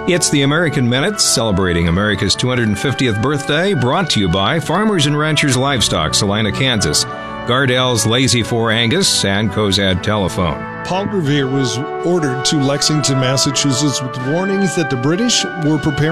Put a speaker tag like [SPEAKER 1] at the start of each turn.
[SPEAKER 1] It's the American Minute, celebrating America's 250th birthday, brought to you by Farmers and Ranchers Livestock, Salina, Kansas, Gardell's Lazy 4 Angus, and Cozad Telephone.
[SPEAKER 2] Paul Revere was ordered to Lexington, Massachusetts with warnings that the British were preparing